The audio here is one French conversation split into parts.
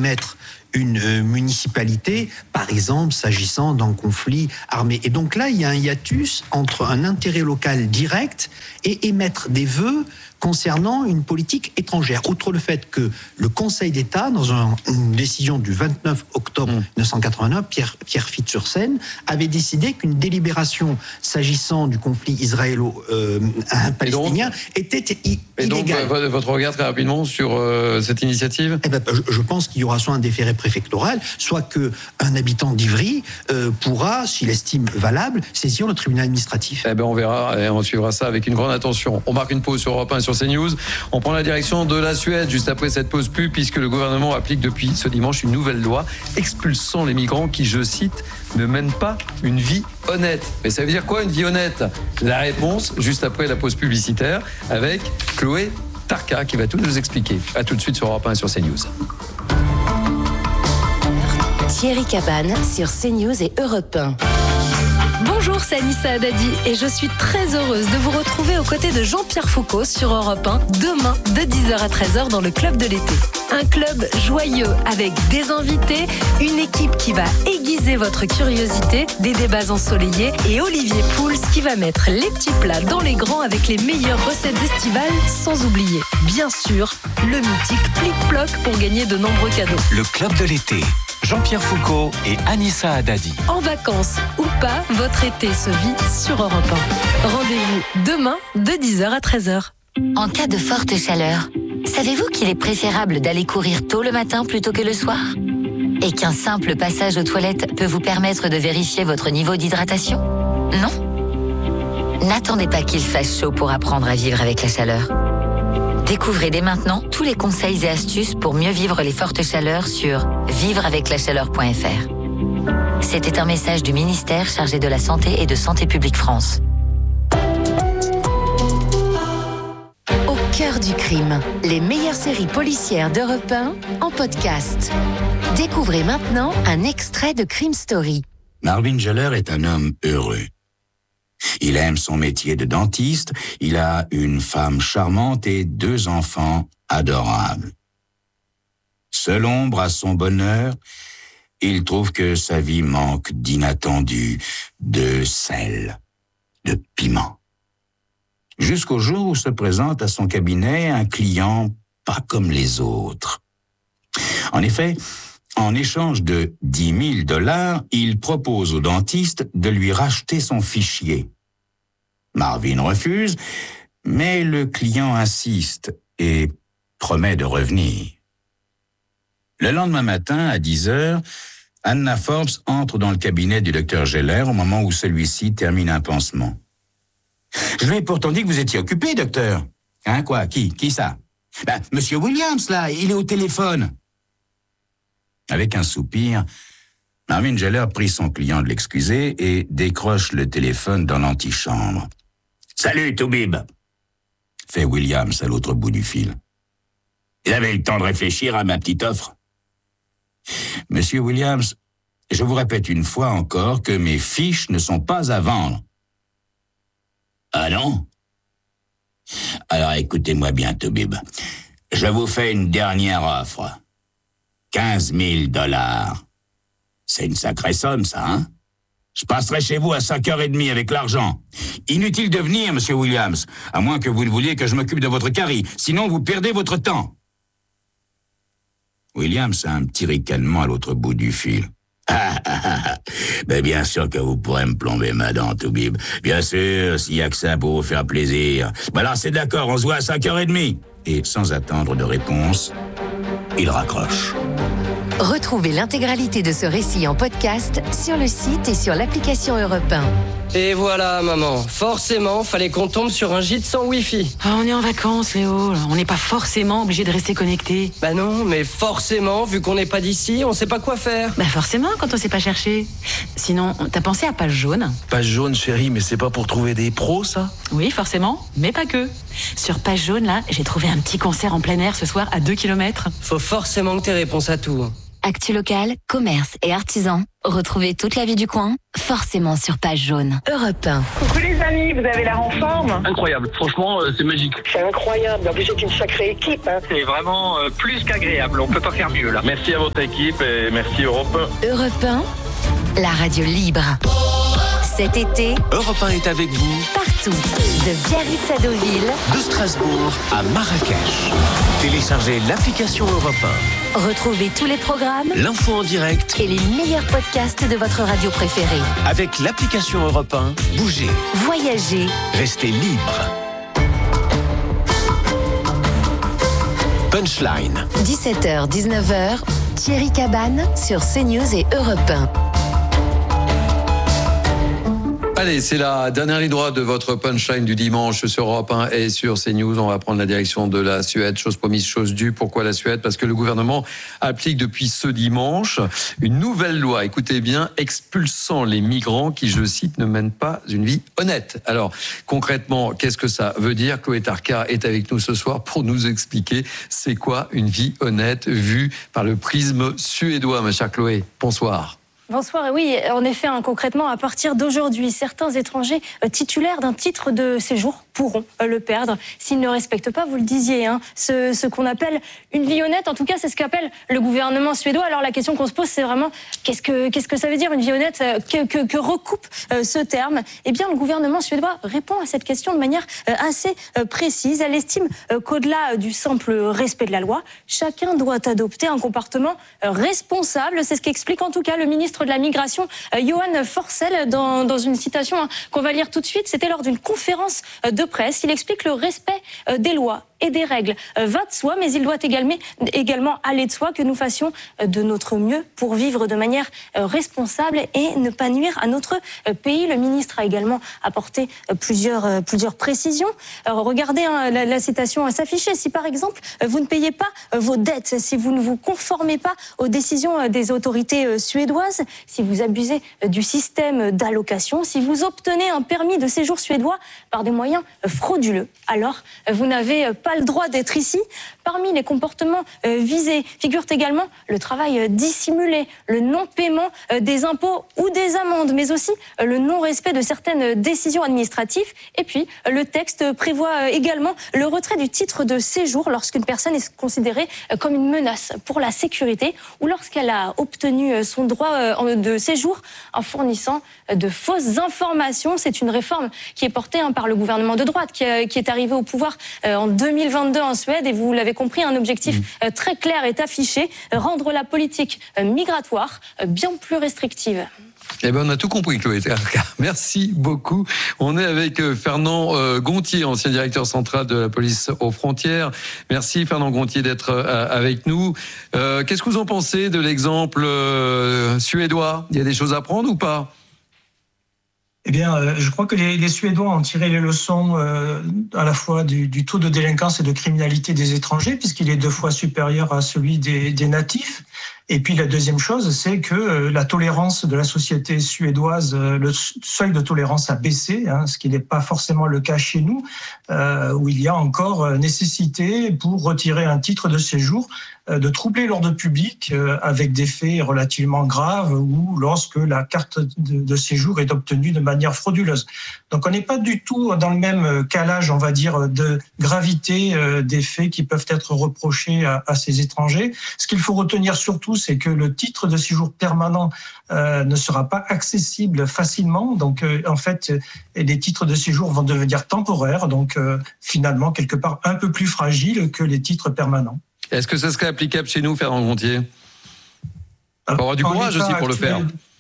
émettre une municipalité, par exemple, s'agissant d'un conflit armé. Et donc là, il y a un hiatus entre un intérêt local direct et émettre des vœux concernant une politique étrangère. Outre le fait que le Conseil d'État, dans une décision du 29 octobre 1989, Pierre Fitte-sur-Seine, avait décidé qu'une délibération s'agissant du conflit israélo-palestinien était illégale. Et donc, votre regard très rapidement sur cette initiative ? Je pense qu'il y aura soit un déféré préfectoral, soit qu'un habitant d'Ivry pourra, s'il estime valable, saisir le tribunal administratif. On verra et on suivra ça avec une grande attention. On marque une pause sur Europe 1 et sur CNews. On prend la direction de la Suède juste après cette pause pub, puisque le gouvernement applique depuis ce dimanche une nouvelle loi expulsant les migrants qui, je cite, ne mènent pas une vie honnête. Mais ça veut dire quoi, une vie honnête ? La réponse, juste après la pause publicitaire, avec Chloé Tarka qui va tout nous expliquer. A tout de suite sur Europe 1 et sur CNews. Thierry Cabane sur CNews et Europe 1. Bonjour, c'est Anissa Haddadi et je suis très heureuse de vous retrouver aux côtés de Jean-Pierre Foucault sur Europe 1 demain de 10h à 13h dans le Club de l'été. Un club joyeux avec des invités, une équipe qui va aiguiser votre curiosité, des débats ensoleillés et Olivier Pouls qui va mettre les petits plats dans les grands avec les meilleures recettes estivales, sans oublier, bien sûr, le mythique Plic-Ploc pour gagner de nombreux cadeaux. Le Club de l'été. Jean-Pierre Foucault et Anissa Haddadi. En vacances ou pas, votre été se vit sur Europe 1. Rendez-vous demain de 10h à 13h. En cas de forte chaleur, savez-vous qu'il est préférable d'aller courir tôt le matin plutôt que le soir ? Et qu'un simple passage aux toilettes peut vous permettre de vérifier votre niveau d'hydratation ? Non ? N'attendez pas qu'il fasse chaud pour apprendre à vivre avec la chaleur. Découvrez dès maintenant tous les conseils et astuces pour mieux vivre les fortes chaleurs sur vivreaveclachaleur.fr. C'était un message du ministère chargé de la Santé et de Santé publique France. Au cœur du crime, les meilleures séries policières d'Europe 1 en podcast. Découvrez maintenant un extrait de Crime Story. Marvin Geller est un homme heureux. Il aime son métier de dentiste, il a une femme charmante et 2 enfants adorables. Seule ombre à son bonheur, il trouve que sa vie manque d'inattendu, de sel, de piment. Jusqu'au jour où se présente à son cabinet un client pas comme les autres. En effet, en échange de $10,000, il propose au dentiste de lui racheter son fichier. Marvin refuse, mais le client insiste et promet de revenir. Le lendemain matin, à 10h, Anna Forbes entre dans le cabinet du docteur Geller au moment où celui-ci termine un pansement. « Je lui ai pourtant dit que vous étiez occupé, docteur. »« Hein, quoi? Qui ça? »« Monsieur Williams, là, il est au téléphone. » Avec un soupir, Marvin Geller prie son client de l'excuser et décroche le téléphone dans l'antichambre. « Salut, Toubib !» fait Williams à l'autre bout du fil. « Vous avez eu le temps de réfléchir à ma petite offre ? » Monsieur Williams, je vous répète une fois encore que mes fiches ne sont pas à vendre. « Ah non ? Alors écoutez-moi bien, Toubib. Je vous fais une dernière offre. $15,000. C'est une sacrée somme, ça, hein? Je passerai chez vous à 5h30 avec l'argent. Inutile de venir, monsieur Williams, à moins que vous ne vouliez que je m'occupe de votre carie. Sinon, vous perdez votre temps. Williams a un petit ricanement à l'autre bout du fil. Ben bien sûr que vous pourrez me plomber ma dent, Toubib. Bien sûr, s'il y a que ça pour vous faire plaisir. Ben alors c'est d'accord, on se voit à 5h30. Et sans attendre de réponse, il raccroche. Retrouvez l'intégralité de ce récit en podcast sur le site et sur l'application Europe 1. Et voilà, maman. Forcément, fallait qu'on tombe sur un gîte sans Wi-Fi. On est en vacances, Léo. On n'est pas forcément obligé de rester connecté. Bah non, mais forcément, vu qu'on n'est pas d'ici, on sait pas quoi faire. Bah forcément, quand on sait pas chercher. Sinon, t'as pensé à Page Jaune ? Page Jaune, chérie, mais c'est pas pour trouver des pros, ça ? Oui, forcément, mais pas que. Sur Page Jaune, là, j'ai trouvé un petit concert en plein air ce soir à 2 km. Faut forcément que t'aies réponse à tout. actu locale, commerce et artisans. Retrouvez toute la vie du coin, forcément sur Page Jaune. Europe 1. Coucou les amis, vous avez l'air en forme. Incroyable, franchement c'est magique. C'est incroyable, en plus c'est une sacrée équipe. C'est vraiment plus qu'agréable, on peut pas faire mieux là. Merci à votre équipe et merci Europe 1. Europe 1, la radio libre. Cet été, Europe 1 est avec vous partout, de Biarritz à Deauville, de Strasbourg à Marrakech. Téléchargez l'application Europe 1. Retrouvez tous les programmes, L'info en direct et les meilleurs podcasts de votre radio préférée. avec l'application Europe 1. Bougez, Voyagez, restez libre. Punchline. 17h, 19h, Thierry Cabane sur CNews et Europe 1. Allez, c'est la dernière ligne droite de votre punchline du dimanche sur Europe 1 et sur CNews. On va prendre la direction de la Suède. Chose promise, chose due. Pourquoi la Suède ? Parce que le gouvernement applique depuis ce dimanche une nouvelle loi, écoutez bien, expulsant les migrants qui, je cite, ne mènent pas une vie honnête. Alors, concrètement, qu'est-ce que ça veut dire ? Chloé Tarka est avec nous ce soir pour nous expliquer c'est quoi une vie honnête vue par le prisme suédois. Ma chère Chloé, bonsoir. Bonsoir. Oui, en effet, concrètement, à partir d'aujourd'hui, certains étrangers titulaires d'un titre de séjour pourront le perdre s'ils ne respectent pas, vous le disiez, ce qu'on appelle une vie honnête. En tout cas, c'est ce qu'appelle le gouvernement suédois. Alors la question qu'on se pose, c'est vraiment qu'est-ce que ça veut dire une vie honnête ? Que recoupe ce terme ? Eh bien, le gouvernement suédois répond à cette question de manière assez précise. Elle estime qu'au-delà du simple respect de la loi, chacun doit adopter un comportement responsable. C'est ce qu'explique en tout cas le ministre de la Migration, Johan Forssell, dans une citation qu'on va lire tout de suite. C'était lors d'une conférence de presse. Il explique le respect des lois et des règles va de soi, mais il doit également aller de soi que nous fassions de notre mieux pour vivre de manière responsable et ne pas nuire à notre pays. Le ministre a également apporté plusieurs précisions. Alors, regardez la citation s'afficher. Si par exemple vous ne payez pas vos dettes, si vous ne vous conformez pas aux décisions des autorités suédoises, si vous abusez du système d'allocation, si vous obtenez un permis de séjour suédois par des moyens frauduleux, alors vous n'avez pas le droit d'être ici. Parmi les comportements visés figurent également le travail dissimulé, le non-paiement des impôts ou des amendes, mais aussi le non-respect de certaines décisions administratives. Et puis, le texte prévoit également le retrait du titre de séjour lorsqu'une personne est considérée comme une menace pour la sécurité ou lorsqu'elle a obtenu son droit de séjour en fournissant de fausses informations. C'est une réforme qui est portée par le gouvernement de droite qui est arrivé au pouvoir en 2022 en Suède, et vous l'avez compris, un objectif très clair est affiché, rendre la politique migratoire bien plus restrictive. Eh ben, on a tout compris, Chloé. Merci beaucoup. On est avec Fernand Gontier, ancien directeur central de la police aux frontières. Merci, Fernand Gontier, d'être avec nous. Qu'est-ce que vous en pensez de l'exemple suédois ? Il y a des choses à prendre ou pas ? Eh bien, je crois que les Suédois ont tiré les leçons à la fois du taux de délinquance et de criminalité des étrangers, puisqu'il est 2 fois supérieur à celui des natifs. Et puis la deuxième chose, c'est que la tolérance de la société suédoise, le seuil de tolérance a baissé, ce qui n'est pas forcément le cas chez nous, où il y a encore nécessité pour retirer un titre de séjour de troubler l'ordre public avec des faits relativement graves ou lorsque la carte de séjour est obtenue de manière frauduleuse. Donc on n'est pas du tout dans le même calage, on va dire, de gravité des faits qui peuvent être reprochés à ces étrangers. Ce qu'il faut retenir surtout, c'est que le titre de séjour permanent ne sera pas accessible facilement. Donc en fait, les titres de séjour vont devenir temporaires, donc finalement quelque part un peu plus fragiles que les titres permanents. Est-ce que ça serait applicable chez nous, Fernand Gontier ? Il faut avoir du courage aussi pour le faire.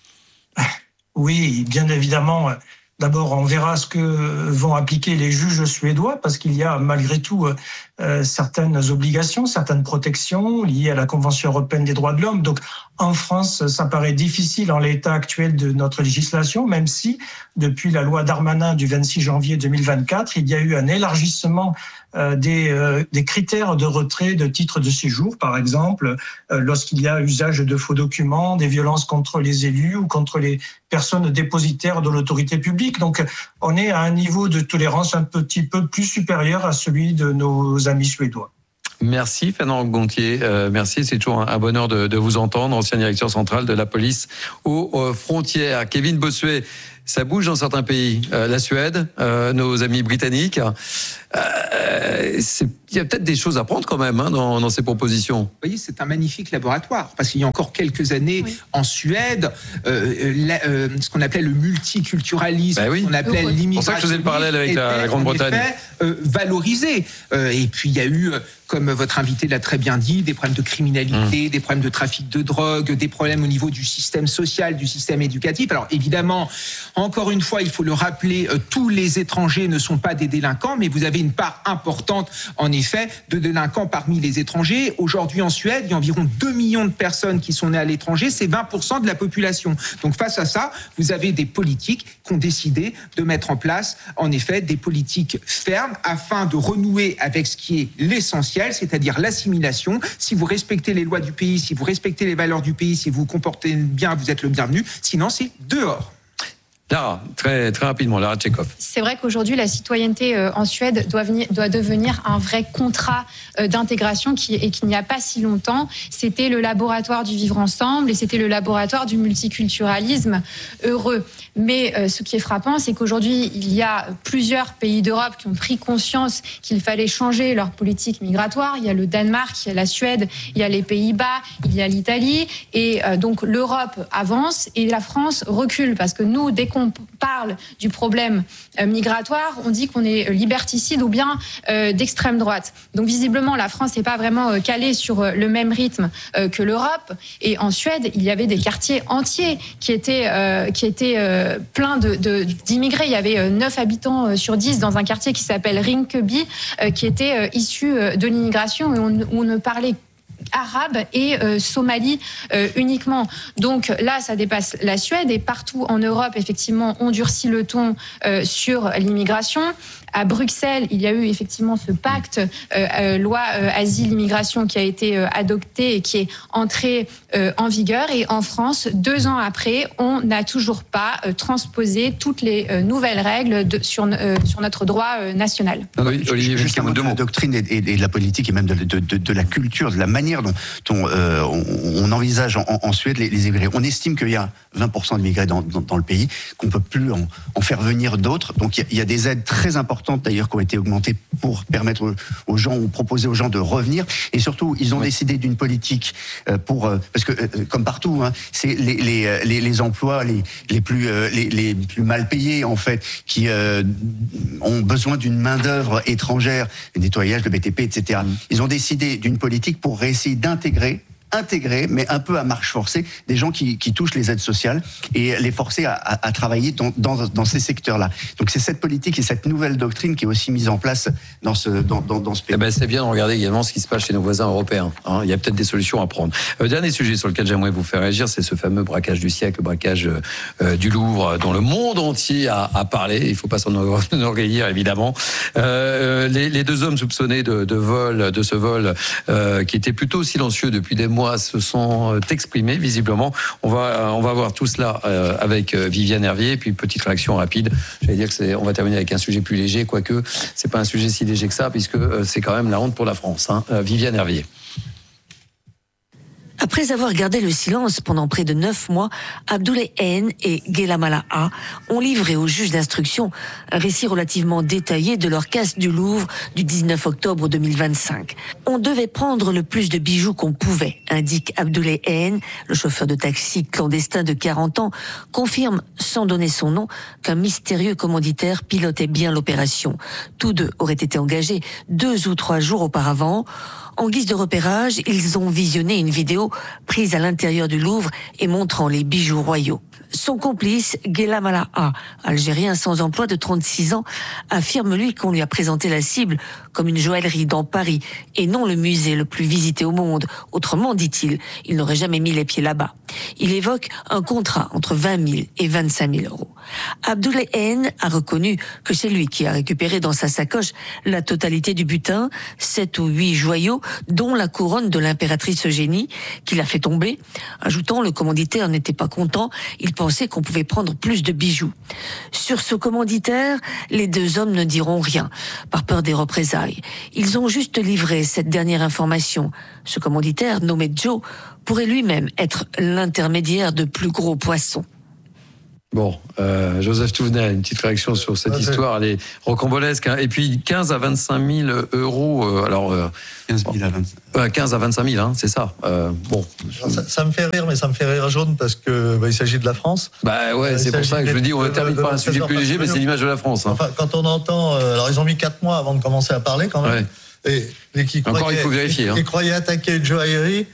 Oui, bien évidemment. D'abord, on verra ce que vont appliquer les juges suédois, parce qu'il y a malgré tout certaines obligations, certaines protections liées à la Convention européenne des droits de l'homme. Donc, en France, ça paraît difficile en l'état actuel de notre législation, même si, depuis la loi Darmanin du 26 janvier 2024, il y a eu un élargissement des critères de retrait de titres de séjour, par exemple, lorsqu'il y a usage de faux documents, des violences contre les élus ou contre les personnes dépositaires de l'autorité publique. Donc, on est à un niveau de tolérance un petit peu plus supérieur à celui de nos amis suédois. Merci Fernand Gontier, merci, c'est toujours un bonheur de vous entendre, ancien directeur central de la police aux frontières. Kevin Bossuet, ça bouge dans certains pays, la Suède, nos amis britanniques. Il y a peut-être des choses à prendre quand même dans ces propositions. Vous voyez, c'est un magnifique laboratoire, parce qu'il y a encore quelques années, en Suède, ce qu'on appelait le multiculturalisme, ce qu'on appelait l'immigration, c'est pour ça que je faisais le parallèle avec la Grande-Bretagne. Valorisé. Et puis il y a eu, comme votre invité l'a très bien dit, des problèmes de criminalité, des problèmes de trafic de drogue, des problèmes au niveau du système social, du système éducatif. Alors évidemment, encore une fois, il faut le rappeler, tous les étrangers ne sont pas des délinquants, mais vous avez une part importante, en effet, de délinquants parmi les étrangers. Aujourd'hui, en Suède, il y a environ 2 millions de personnes qui sont nées à l'étranger, c'est 20% de la population. Donc face à ça, vous avez des politiques qui ont décidé de mettre en place, en effet, des politiques fermes afin de renouer avec ce qui est l'essentiel, c'est-à-dire l'assimilation. Si vous respectez les lois du pays, si vous respectez les valeurs du pays, si vous vous comportez bien, vous êtes le bienvenu. Sinon, c'est dehors. Lara, très rapidement, Lara Tchekhov. C'est vrai qu'aujourd'hui, la citoyenneté en Suède doit devenir un vrai contrat d'intégration et qu'il n'y a pas si longtemps, c'était le laboratoire du vivre ensemble et c'était le laboratoire du multiculturalisme heureux. Mais ce qui est frappant, c'est qu'aujourd'hui, il y a plusieurs pays d'Europe qui ont pris conscience qu'il fallait changer leur politique migratoire. Il y a le Danemark, il y a la Suède, il y a les Pays-Bas, il y a l'Italie. Et donc l'Europe avance et la France recule parce que nous, dès qu'on parle du problème migratoire, on dit qu'on est liberticide ou bien d'extrême droite. Donc visiblement, la France n'est pas vraiment calée sur le même rythme que l'Europe. Et en Suède, il y avait des quartiers entiers qui étaient pleins d'immigrés. Il y avait 9 habitants sur 10 dans un quartier qui s'appelle Rinkeby, qui était issu de l'immigration et où on ne parlait arabe et Somalie uniquement. Donc là, ça dépasse la Suède et partout en Europe, effectivement, on durcit le ton sur l'immigration. À Bruxelles, il y a eu effectivement ce pacte loi asile-immigration qui a été adopté et qui est entré en vigueur. Et en France, 2 ans après, on n'a toujours pas transposé toutes les nouvelles règles sur notre droit national. Oui, Olivier, juste un mot de la doctrine et de la politique et même de la culture, de la manière dont on envisage en Suède les immigrés. On estime qu'il y a 20% d'immigrés dans le pays, qu'on ne peut plus en faire venir d'autres. Donc il y a des aides très importantes d'ailleurs qui ont été augmentées pour permettre aux gens ou proposer aux gens de revenir. Et surtout, ils ont décidé d'une politique parce que comme partout, c'est les emplois les plus mal payés en fait qui ont besoin d'une main d'œuvre étrangère, le nettoyage, le BTP, etc. Ils ont décidé d'une politique pour essayer d'intégrer, mais un peu à marche forcée, des gens qui touchent les aides sociales et les forcer à travailler dans ces secteurs-là. Donc c'est cette politique et cette nouvelle doctrine qui est aussi mise en place dans ce pays. C'est bien de regarder également ce qui se passe chez nos voisins européens. Il y a peut-être des solutions à prendre. Dernier sujet sur lequel j'aimerais vous faire réagir, c'est ce fameux braquage du siècle, le braquage du Louvre, dont le monde entier a parlé. Il ne faut pas s'en enorgueillir, évidemment. Les 2 hommes soupçonnés de ce vol, qui était plutôt silencieux depuis des mois, se sont exprimés visiblement. On va voir tout cela avec Viviane Hervier. Et puis petite réaction rapide. J'allais dire que on va terminer avec un sujet plus léger, quoique c'est pas un sujet si léger que ça, puisque c'est quand même la honte pour la France. Viviane Hervier. Après avoir gardé le silence pendant près de 9 mois, Abdoulaye N et Ghela Malaha ont livré au juge d'instruction un récit relativement détaillé de leur casse du Louvre du 19 octobre 2025. On devait prendre le plus de bijoux qu'on pouvait, indique Abdoulaye N. Le chauffeur de taxi clandestin de 40 ans confirme, sans donner son nom, qu'un mystérieux commanditaire pilotait bien l'opération. Tous 2 auraient été engagés 2 ou 3 jours auparavant. En guise de repérage, ils ont visionné une vidéo prise à l'intérieur du Louvre et montrant les bijoux royaux. Son complice, Ghela Malaha, algérien sans emploi de 36 ans, affirme lui qu'on lui a présenté la cible comme une joaillerie dans Paris et non le musée le plus visité au monde. Autrement, dit-il, il n'aurait jamais mis les pieds là-bas. Il évoque un contrat entre 20 000 et 25 000 euros. Abdoulaye N a reconnu que c'est lui qui a récupéré dans sa sacoche la totalité du butin, 7 ou 8 joyaux, dont la couronne de l'impératrice Eugénie, qu'il a fait tomber. Ajoutant, le commanditaire n'était pas content, il pensait qu'on pouvait prendre plus de bijoux. Sur ce commanditaire, les deux hommes ne diront rien, par peur des représailles. Ils ont juste livré cette dernière information. Ce commanditaire, nommé Joe, pourrait lui-même être l'intermédiaire de plus gros poissons. Bon, Joseph Touvenet, une petite réaction sur cette histoire, elle est rocambolesque. Hein. Et puis 15 à 25 000 euros, 15 à 25 000, hein, c'est ça. Bon. Ça me fait rire, mais ça me fait rire jaune parce que il s'agit de la France. C'est pour ça que je le dis, on termine par un sujet plus léger, mais c'est l'image de la France. Hein. Enfin, quand on entend, alors ils ont mis 4 mois avant de commencer à parler quand même. Ouais. Et qui encore, il faut vérifier. Qui croyait attaquer Joe Airy,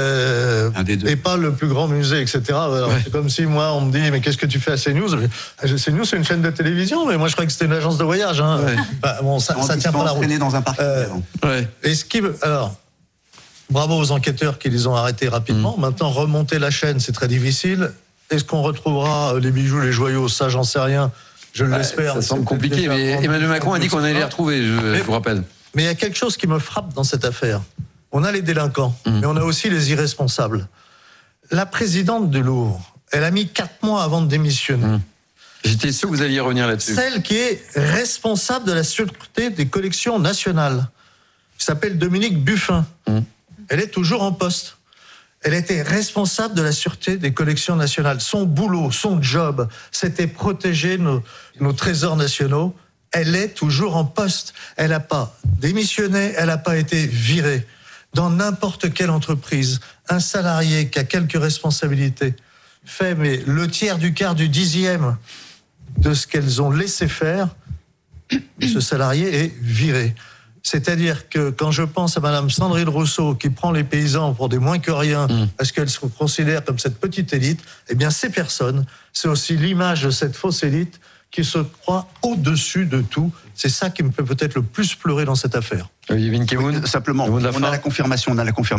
et pas le plus grand musée, etc. Alors, c'est comme si moi, on me dit, mais qu'est-ce que tu fais à CNews ? CNews, c'est une chaîne de télévision, mais moi, je croyais que c'était une agence de voyage. Hein. Bon, ça tient pas la route. Dans un parc. Et alors, bravo aux enquêteurs qui les ont arrêtés rapidement. Maintenant, remonter la chaîne, c'est très difficile. Est-ce qu'on retrouvera les bijoux, les joyaux ? Ça, j'en sais rien. Je l'espère. Ça semble compliqué, mais Emmanuel Macron a dit qu'on allait les retrouver, je vous rappelle. Mais il y a quelque chose qui me frappe dans cette affaire. On a les délinquants, mais on a aussi les irresponsables. La présidente du Louvre, elle a mis 4 mois avant de démissionner. J'étais sûr que vous alliez revenir là-dessus. Celle qui est responsable de la sûreté des collections nationales, qui s'appelle Dominique Buffin. Elle est toujours en poste. Elle était responsable de la sûreté des collections nationales. Son boulot, son job, c'était protéger nos trésors nationaux. Elle est toujours en poste. Elle n'a pas démissionné, elle n'a pas été virée. Dans n'importe quelle entreprise, un salarié qui a quelques responsabilités fait mais le tiers du quart du dixième de ce qu'elles ont laissé faire, ce salarié est viré. C'est-à-dire que quand je pense à Madame Sandrine Rousseau qui prend les paysans pour des moins que rien parce qu'elle se considère comme cette petite élite, eh bien ces personnes, c'est aussi l'image de cette fausse élite qui se croit au-dessus de tout. C'est ça qui me fait peut-être le plus pleurer dans cette affaire. Simplement, on a la confirmation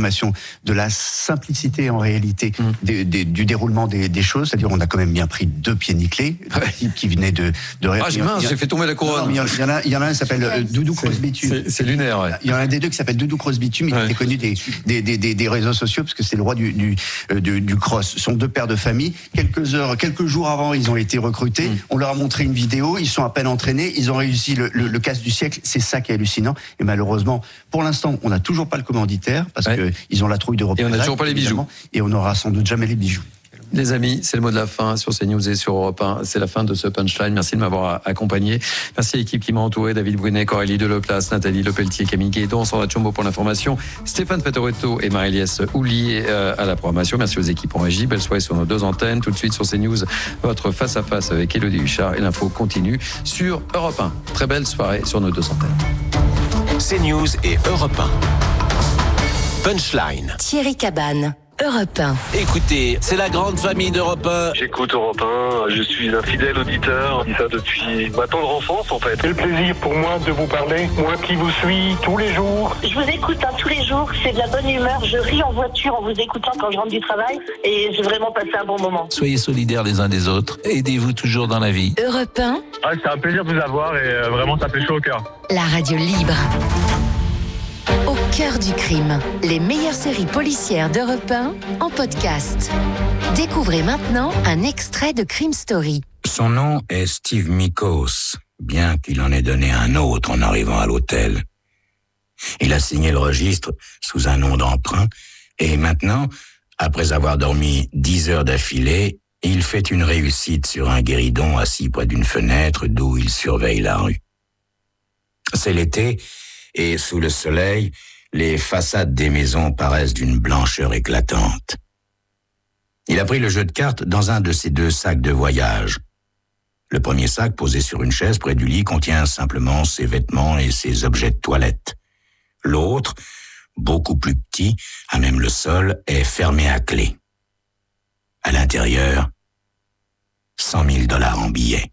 de la simplicité en réalité du déroulement des choses. C'est-à-dire, on a quand même bien pris 2 pieds nickelés, qui venaient de. J'ai fait tomber la couronne. Il y en a un qui s'appelle Doudou Cross-Bitume. C'est lunaire. Ouais. Il y en a un des deux qui s'appelle Doudou Cross-Bitume. Il était connu des réseaux sociaux parce que c'est le roi du cross. Ce sont 2 pères de famille. Quelques jours avant, ils ont été recrutés. On leur a montré une vidéo. Ils sont à peine entraînés. Ils ont réussi le casse du siècle. C'est ça qui est hallucinant. Et malheureusement, pour l'instant, on n'a toujours pas le commanditaire parce qu'ils ont la trouille de représailles. Et on n'a toujours pas les bijoux. Et on n'aura sans doute jamais les bijoux. Les amis, c'est le mot de la fin sur CNews et sur Europe 1. C'est la fin de ce punchline. Merci de m'avoir accompagné. Merci à l'équipe qui m'a entouré. David Brunet, Aurélie Deloplace, Nathalie Lepelletier, Camille Guédon, Sandra Chombo pour l'information, Stéphane Fatoretto et Marie-Liesse Houlier à la programmation. Merci aux équipes en régie. Belle soirée sur nos 2 antennes. Tout de suite sur CNews, votre face-à-face avec Élodie Huchard. Et l'info continue sur Europe 1. Très belle soirée sur nos 2 antennes. CNews et Europe 1. Punchline. Thierry Cabane, Europe 1. Écoutez, c'est la grande famille d'Europe 1. J'écoute Europe 1, je suis un fidèle auditeur, je dis ça depuis ma tendre enfance en fait. C'est le plaisir pour moi de vous parler, moi qui vous suis tous les jours. Je vous écoute tous les jours, c'est de la bonne humeur, je ris en voiture en vous écoutant quand je rentre du travail et j'ai vraiment passé un bon moment. Soyez solidaires les uns des autres, aidez-vous toujours dans la vie. Europe 1. C'est un plaisir de vous avoir et vraiment ça fait chaud au cœur. La radio libre. Au cœur du crime, les meilleures séries policières d'Europe 1 en podcast. Découvrez maintenant un extrait de Crime Story. Son nom est Steve Mikos, bien qu'il en ait donné un autre en arrivant à l'hôtel. Il a signé le registre sous un nom d'emprunt et maintenant, après avoir dormi 10 heures d'affilée, il fait une réussite sur un guéridon assis près d'une fenêtre d'où il surveille la rue. C'est l'été et sous le soleil, les façades des maisons paraissent d'une blancheur éclatante. Il a pris le jeu de cartes dans un de ses 2 sacs de voyage. Le premier sac, posé sur une chaise près du lit, contient simplement ses vêtements et ses objets de toilette. L'autre, beaucoup plus petit, à même le sol, est fermé à clé. À l'intérieur, $100 000 en billets.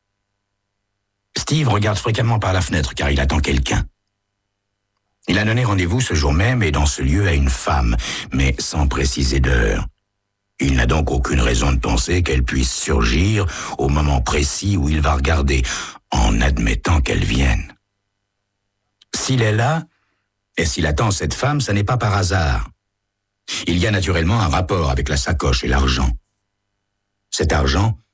Steve regarde fréquemment par la fenêtre car il attend quelqu'un. Il a donné rendez-vous ce jour même et dans ce lieu à une femme, mais sans préciser d'heure. Il n'a donc aucune raison de penser qu'elle puisse surgir au moment précis où il va regarder, en admettant qu'elle vienne. S'il est là, et s'il attend cette femme, ça n'est pas par hasard. Il y a naturellement un rapport avec la sacoche et l'argent. Cet argent,